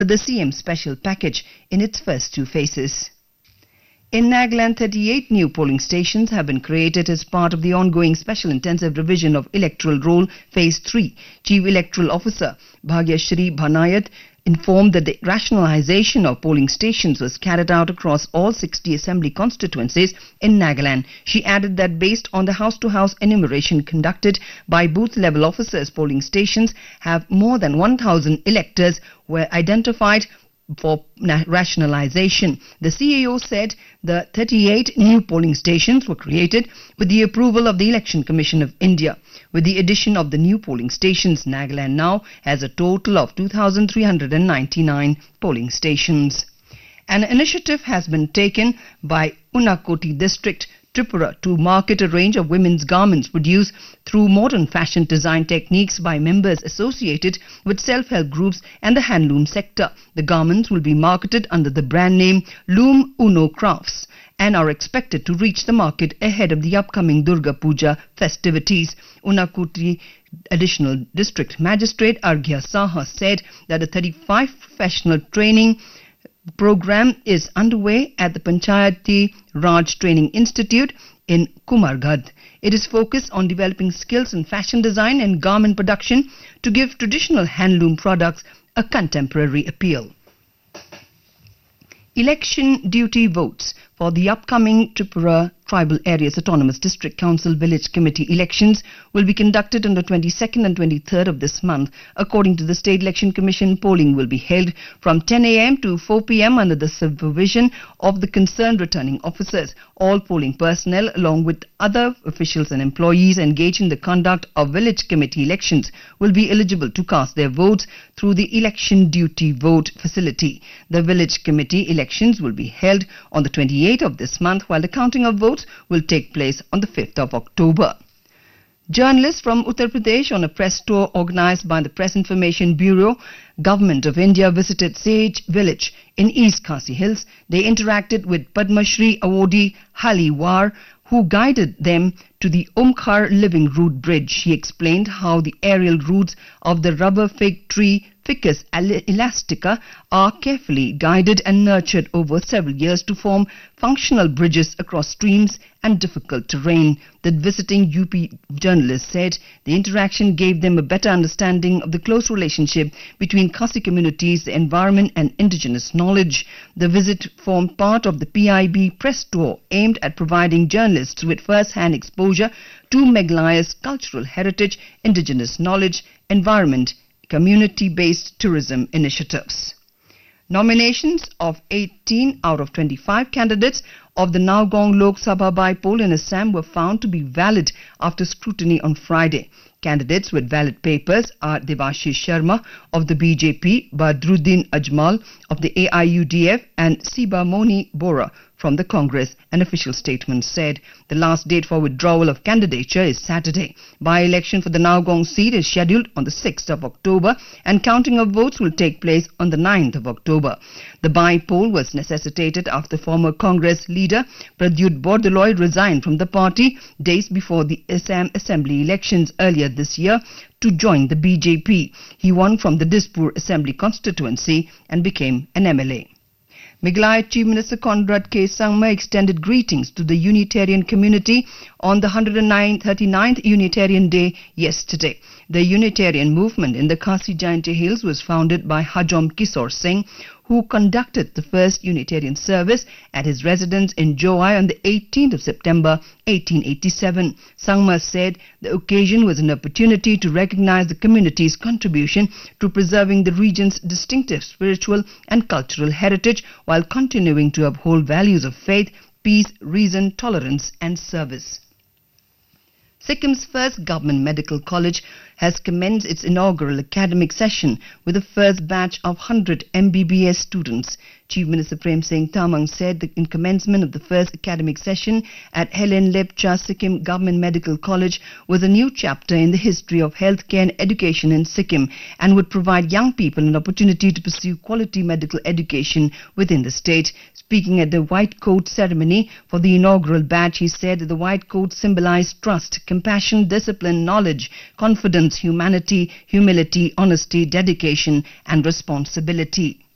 the CM special package in its first 2 phases. In Nagaland, 38 new polling stations have been created as part of the ongoing special intensive revision of electoral roll phase 3. Chief Electoral Officer Bhagyashri Bhanayat informed that the rationalization of polling stations was carried out across all 60 assembly constituencies in Nagaland. She added that based on the house-to-house enumeration conducted by booth-level officers, polling stations have more than 1,000 electors were identified for rationalization. The CAO said the 38 new polling stations were created with the approval of the Election Commission of India. With the addition of the new polling stations, Nagaland now has a total of 2,399 polling stations. An initiative has been taken by Unakoti District, Tripura, to market a range of women's garments produced through modern fashion design techniques by members associated with self-help groups and the handloom sector. The garments will be marketed under the brand name Loom Uno Crafts and are expected to reach the market ahead of the upcoming Durga Puja festivities. Unakoti Additional District Magistrate Arghya Saha said that the 35 professional training program is underway at the Panchayati Raj Training Institute in Kumarghad. It is focused on developing skills in fashion design and garment production to give traditional handloom products a contemporary appeal. Election duty votes for the upcoming Tripura Tribal Areas Autonomous District Council Village Committee elections will be conducted on the 22nd and 23rd of this month. According to the State Election Commission, polling will be held from 10 a.m. to 4 p.m. under the supervision of the concerned returning officers. All polling personnel, along with other officials and employees engaged in the conduct of village committee elections, will be eligible to cast their votes through the election duty vote facility. The village committee elections will be held on the 28th of this month, while the counting of votes will take place on the 5th of October. Journalists from Uttar Pradesh on a press tour organized by the Press Information Bureau, Government of India, visited Sage village in East Khasi Hills. They interacted with Padma Shri awardee Hali War, who guided them to the Omkar Living Root Bridge. He explained how the aerial roots of the rubber fig tree Ficus elastica are carefully guided and nurtured over several years to form functional bridges across streams and difficult terrain. The visiting UP journalist said the interaction gave them a better understanding of the close relationship between Khasi communities, the environment and indigenous knowledge. The visit formed part of the PIB press tour aimed at providing journalists with first-hand exposure to Meghalaya's cultural heritage, indigenous knowledge, environment, community-based tourism initiatives. Nominations of 18 out of 25 candidates of the Nowgong Lok Sabha by-poll in Assam were found to be valid after scrutiny on Friday. Candidates with valid papers are Devashish Sharma of the BJP, Badruddin Ajmal of the AIUDF and Siba Moni Bora from the Congress. An official statement said the last date for withdrawal of candidature is Saturday. By-election for the Nowgong seat is scheduled on the 6th of October and counting of votes will take place on the 9th of October. The by-poll was necessitated after former Congress leader Pradyut Bordoloi resigned from the party days before the Assam Assembly elections earlier this year to join the BJP. He won from the Dispur Assembly constituency and became an MLA. Meghalaya Chief Minister Conrad K. Sangma extended greetings to the Unitarian community on the 139th Unitarian Day yesterday. The Unitarian movement in the Khasi Jaintia Hills was founded by Hajom Kishore Singh, who conducted the first Unitarian service at his residence in Joai on the 18th of September 1887. Sangma said the occasion was an opportunity to recognize the community's contribution to preserving the region's distinctive spiritual and cultural heritage while continuing to uphold values of faith, peace, reason, tolerance and service. Sikkim's first government medical college has commenced its inaugural academic session with the first batch of 100 MBBS students. Chief Minister Prem Singh Tamang said that in commencement of the first academic session at Helen Lepcha Sikkim Government Medical College was a new chapter in the history of healthcare and education in Sikkim and would provide young people an opportunity to pursue quality medical education within the state. Speaking at the White Coat ceremony for the inaugural batch, he said that the White Coat symbolized trust, compassion, discipline, knowledge, confidence, humanity, humility, honesty, dedication and responsibility.